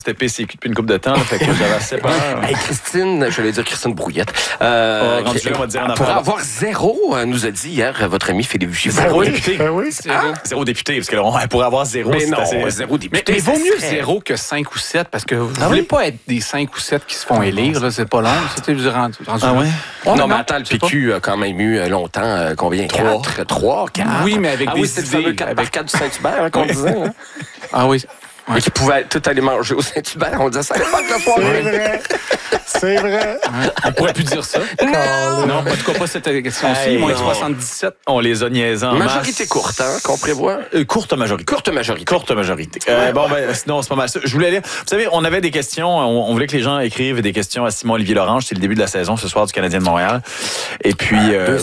C'était PCQ depuis une couple de temps, là, fait que j'avais assez peur. Hey, Christine, je vais dire Christine Brouillette. Rendu là, on va dire en pour affaire. avoir zéro, nous a dit hier votre ami Philippe Gibault. Zéro député. Oui. Zéro député, parce que là, on pourrait avoir zéro. Mais c'est non, assez... zéro député. Mais vaut ça mieux serait- 0 que 5 ou 7, parce que vous voulez pas être des 5 ou 7 qui se font élire, là, c'est pas long. C'était rendu Ah ouais? Non, mais attends, le PQ a quand même eu longtemps, combien? 4? 3, 4? Oui, mais avec des c'est le fameux idées. 4 par 4 du Saint-Hubert qu'on disait. Hein? Ah oui. Et qui pouvaient tout aller manger au Saint-Hubert. On disait ça à l'époque, la C'est soirée. vrai. C'est vrai. On pourrait plus dire ça. Non, en tout cas pas cette question-ci. Hey, Moins non. 77. On les a niaisés en Majorité masse. courte, hein, qu'on prévoit. Courte majorité. Courte majorité. Courte majorité. Bon, ben, sinon, c'est pas mal ça. Je voulais lire. Vous savez, on avait des questions. On voulait que les gens écrivent des questions à Simon-Olivier Lorange. C'est le début de la saison ce soir du Canadien de Montréal. Et puis.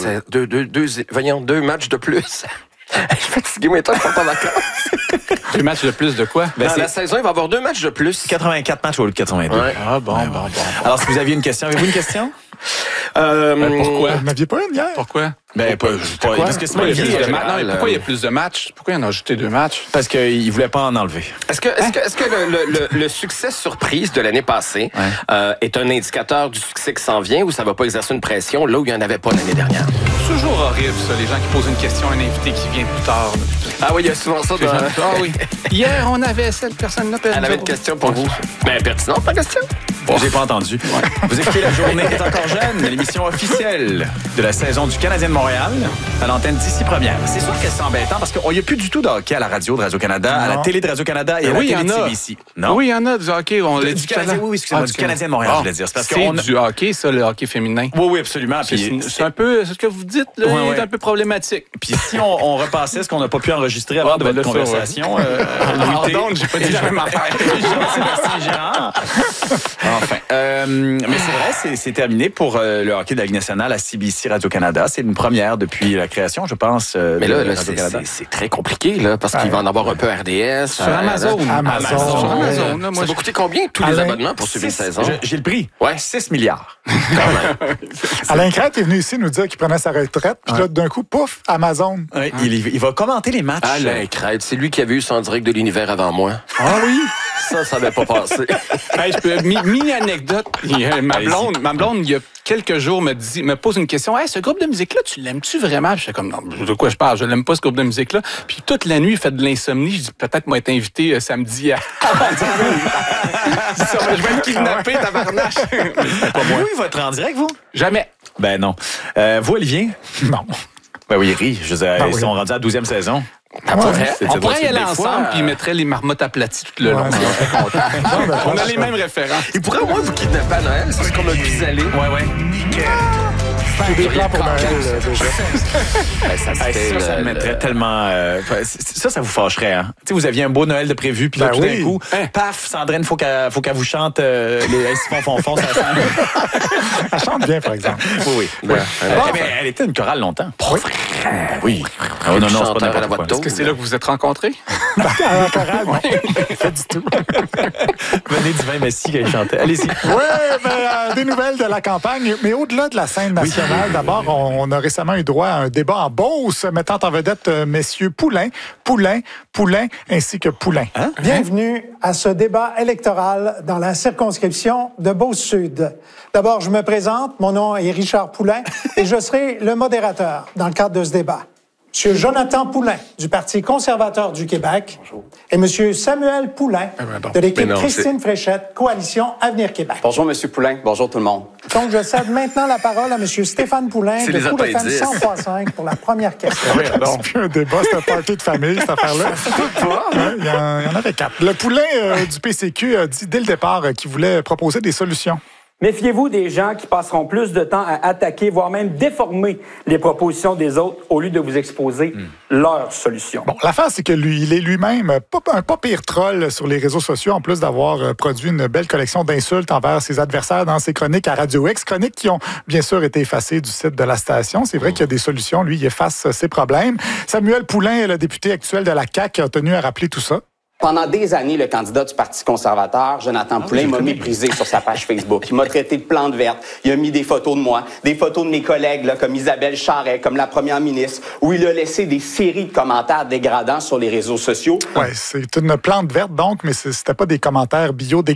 Deux matchs de plus. Je suis fatigué, mais toi, je pars en vacances. 2 matchs de plus de quoi? Ben, Dans c'est la saison, il va y avoir 2 matchs de plus. 84 matchs au lieu de 82. Ouais. Ah bon. Alors, si vous aviez une question, avez-vous une question? Pourquoi? Vous n'aviez pas une hier? Pourquoi? Ben, pas, parce que Pourquoi il y a plus de Olivier, matchs? Non, mais pourquoi il y a plus de matchs? Pourquoi il en a ajouté 2 matchs? Parce qu'il voulait pas en enlever. Est-ce que le succès surprise de l'année passée est un indicateur du succès qui s'en vient ou ça va pas exercer une pression là où il n'y en avait pas l'année dernière? C'est toujours horrible, ça, les gens qui posent une question à un invité qui vient plus tard. Ah oui, il y a souvent ça. Ah oui. Hier, on avait cette personne-là. Elle avait une question pour vous. Ben, pertinente, ta question. J'ai pas entendu. Vous écoutez La Journée est encore jeune, l'émission officielle de la saison du Canadien de Montréal, à l'antenne d'ici première. C'est sûr que c'est embêtant parce qu'il n'y a plus du tout de hockey à la radio de Radio-Canada, à la télé de Radio-Canada et à la télé de CBC. Non? Oui, il y en a du hockey. On l'a dit Du tout à Canadien, l'heure. oui, excusez-moi, du Canadien de Montréal, je voulais dire. C'est parce qu'on C'est du hockey, ça, le hockey féminin. Oui, absolument. Puis C'est un peu, ce que vous dites, là, Ouais. est un peu problématique. Puis si on repassait ce qu'on n'a pas pu enregistrer avant de ben votre là, ça, conversation, Pardon, j'ai pas dit la même affaire. Jean-Sébastien Girard. Enfin. Mais c'est vrai, c'est terminé pour le hockey de la Ligue nationale à CBC Radio-Canada. C'est une première depuis la création, je pense, Mais de là, Radio-Canada. c'est très compliqué, là, parce qu'il va en avoir un peu RDS. Sur Amazon. Amazon. Sur Amazon, là, Ça moi, va coûter combien, tous les Alain, abonnements pour suivre une saison? J'ai le prix. Ouais. 6 milliards. Alain Crête est venu ici nous dire qu'il prenait sa retraite, puis là, d'un coup, pouf, Amazon. Ouais, il va commenter les matchs. Alain Crête, c'est lui qui avait eu son direct de l'univers avant moi. Ah oui? Ça n'avait pas passé. Hey, je peux, mini-anecdote. Ma blonde, il y a quelques jours, me pose une question. Hey, ce groupe de musique-là, tu l'aimes-tu vraiment? Puis je fais comme, non, de quoi je parle? Je l'aime pas, ce groupe de musique-là. Puis toute la nuit, il fait de l'insomnie. Je dis, peut-être moi être invité samedi à... Je vais être kidnappé, tabarnache. Vous, il va être en direct, vous? Jamais. Ben non. Vous, Olivier? Non. Ben oui, il rit. Je veux dire, ils oui. sont rendus à la 12e saison. On pourrait y aller ensemble, puis il mettrait les marmottes aplaties tout le long. Ouais, On serait content. On a les mêmes. mêmes références. Il pourrait au moins vous kidnapper à Noël, c'est ce qu'on a pu aller. Ouais. J'ai des plans pour Noël déjà. Ça me mettrait tellement... ça vous fâcherait, hein? Tu sais, vous aviez un beau Noël de prévu, puis là, Ben tout d'un oui. coup, paf, Sandrine, faut qu'elle vous chante les Siphon ça sent. Elle chante bien, par exemple. Oui. Ben, Mais elle était une chorale longtemps. Oui. Oui. Oh, non, c'est chanteur pas à la n'importe voix quoi. de taupe. Est-ce que c'est là que vous vous êtes rencontrés? À la chorale, non. Pas du tout. Venez du vin Messi qu'elle chantait. Allez-y. Oui, des nouvelles de la campagne. Mais au-delà de la scène nationale, d'abord, on a récemment eu droit à un débat en Beauce mettant en vedette messieurs Poulain, ainsi que Poulain. Hein? Bienvenue à ce débat électoral dans la circonscription de Beauce-Sud. D'abord, je me présente. Mon nom est Richard Poulain et je serai le modérateur dans le cadre de ce débat. M. Jonathan Poulain, du Parti conservateur du Québec, et M. Samuel Poulain, de l'équipe Christine Fréchette, Coalition Avenir Québec. Bonjour, M. Poulain. Bonjour, tout le monde. Donc, je cède maintenant la parole à M. Stéphane Poulain C'est de les Coup de FM appendices. 100.5 pour la première question. C'est plus un débat, c'est un party de famille, cette affaire-là. Ouais, il y en avait 4. Le Poulain du PCQ a dit dès le départ qu'il voulait proposer des solutions. Méfiez-vous des gens qui passeront plus de temps à attaquer, voire même déformer les propositions des autres au lieu de vous exposer leurs solutions. Bon, l'affaire, c'est que lui, il est lui-même un pas pire troll sur les réseaux sociaux, en plus d'avoir produit une belle collection d'insultes envers ses adversaires dans ses chroniques à Radio X, chroniques qui ont bien sûr été effacées du site de la station. C'est vrai qu'il y a des solutions. Lui, il efface ses problèmes. Samuel Poulain, le député actuel de la CAQ, a tenu à rappeler tout ça. Pendant des années, le candidat du Parti conservateur, Jonathan Poulain, m'a méprisé sur sa page Facebook. Il m'a traité de plante verte. Il a mis des photos de moi, des photos de mes collègues, là, comme Isabelle Charret, comme la première ministre, où il a laissé des séries de commentaires dégradants sur les réseaux sociaux. Ouais, c'est une plante verte, donc, mais c'était pas des commentaires bio